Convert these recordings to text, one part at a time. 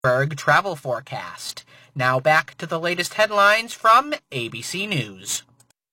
Bloomberg travel forecast. Now back to the latest headlines from ABC News.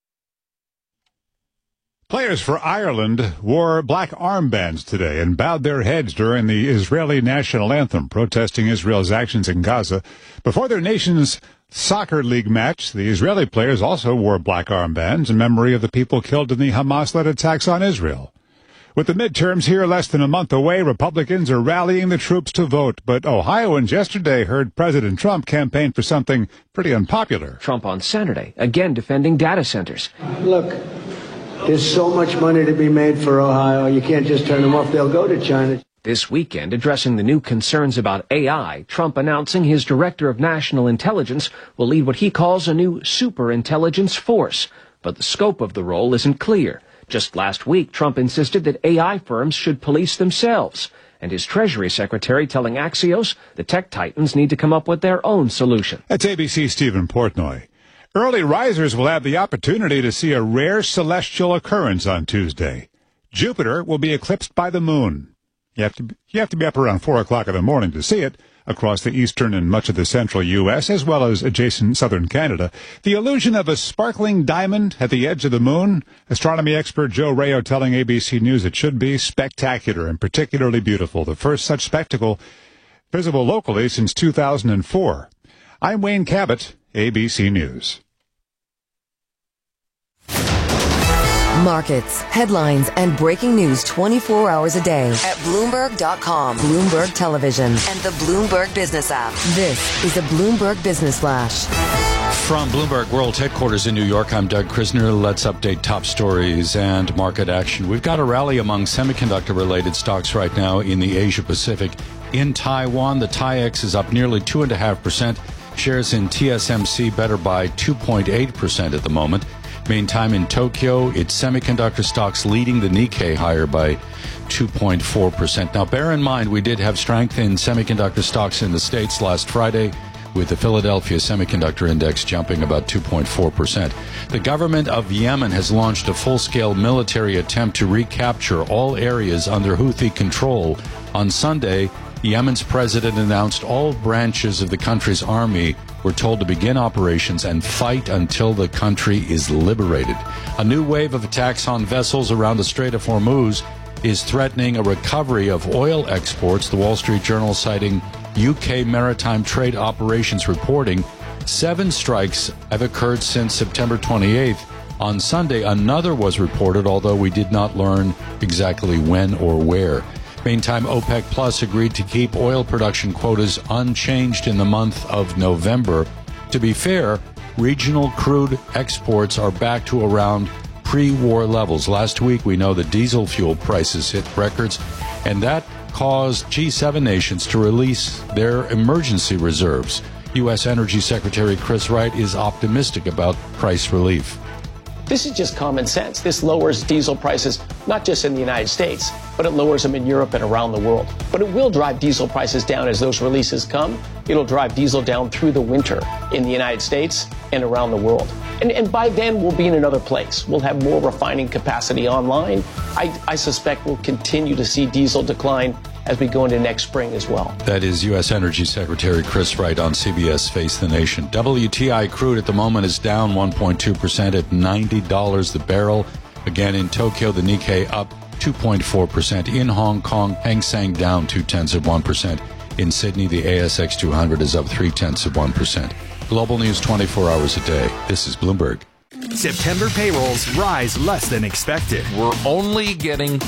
Players for Ireland wore black armbands today and bowed their heads during the Israeli national anthem, protesting Israel's actions in Gaza. Before their nation's soccer league match, the Israeli players also wore black armbands in memory of the people killed in the Hamas-led attacks on Israel. With the midterms here less than a month away, Republicans are rallying the troops to vote. But Ohioans yesterday heard President Trump campaign for something pretty unpopular. Trump on Saturday, again defending data centers. Look, there's so much money to be made for Ohio. You can't just turn them off. They'll go to China. This weekend, addressing the new concerns about AI, Trump announcing his director of national intelligence will lead what he calls a new superintelligence force. But the scope of the role isn't clear. Just last week, Trump insisted that AI firms should police themselves, and his Treasury Secretary telling Axios the tech titans need to come up with their own solution. That's ABC's Stephen Portnoy. Early risers will have the opportunity to see a rare celestial occurrence on Tuesday. Jupiter will be eclipsed by the moon. You have to be up around 4 o'clock in the morning to see it. Across the eastern and much of the central U.S., as well as adjacent southern Canada. The illusion of a sparkling diamond at the edge of the moon? Astronomy expert Joe Rayo telling ABC News it should be spectacular and particularly beautiful. The first such spectacle visible locally since 2004. I'm Wayne Cabot, ABC News. Markets, headlines, and breaking news 24 hours a day at Bloomberg.com, Bloomberg Television, and the Bloomberg Business app. This is a Bloomberg Business Flash. From Bloomberg World Headquarters in New York, I'm Doug Krisner. Let's update top stories and market action. We've got a rally among semiconductor-related stocks right now in the Asia-Pacific. In Taiwan, the TAIEX is up nearly 2.5%. Shares in TSMC better by 2.8% at the moment. Meantime, in Tokyo, it's semiconductor stocks leading the Nikkei higher by 2.4%. Now, bear in mind, we did have strength in semiconductor stocks in the States last Friday, with the Philadelphia Semiconductor Index jumping about 2.4%. The government of Yemen has launched a full-scale military attempt to recapture all areas under Houthi control. On Sunday, Yemen's president announced all branches of the country's army were told to begin operations and fight until the country is liberated. A new wave of attacks on vessels around the Strait of Hormuz is threatening a recovery of oil exports, the Wall Street Journal citing UK Maritime Trade Operations reporting 7 strikes have occurred since September 28th. On Sunday, another was reported, although we did not learn exactly when or where. Meantime, OPEC Plus agreed to keep oil production quotas unchanged in the month of November. To be fair, regional crude exports are back to around pre-war levels. Last week, we know that diesel fuel prices hit records, and that caused G7 nations to release their emergency reserves. U.S. Energy Secretary Chris Wright is optimistic about price relief. This is just common sense. This lowers diesel prices, not just in the United States, but it lowers them in Europe and around the world. But it will drive diesel prices down as those releases come. It'll drive diesel down through the winter in the United States and around the world. And by then, we'll be in another place. We'll have more refining capacity online. I suspect we'll continue to see diesel decline as we go into next spring as well. That is U.S. Energy Secretary Chris Wright on CBS Face the Nation. WTI crude at the moment is down 1.2% at $90 the barrel. Again, in Tokyo, the Nikkei up 2.4%. In Hong Kong, Hang Seng down 0.2%. In Sydney, the ASX 200 is up 0.3%. Global news 24 hours a day. This is Bloomberg. September payrolls rise less than expected. We're only getting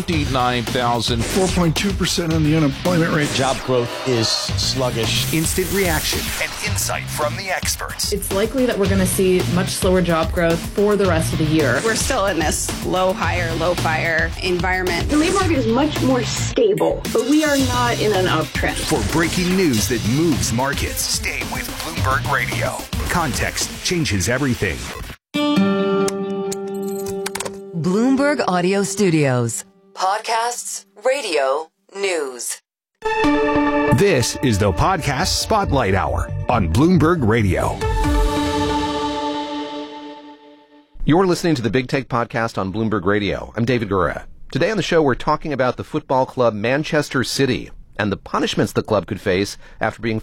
29,000. 4.2% on the unemployment rate. Job growth is sluggish. Instant reaction and insight from the experts. It's likely that we're going to see much slower job growth for the rest of the year. We're still in this low fire environment. The labor market is much more stable, but we are not in an uptrend. For breaking news that moves markets, stay with Bloomberg Radio. Context changes everything. Bloomberg Audio Studios. Podcasts, radio, news. This is the Podcast Spotlight Hour on Bloomberg Radio. You're listening to the Big Take Podcast on Bloomberg Radio. I'm David Gura. Today on the show, we're talking about the football club Manchester City. and the punishments the club could face after being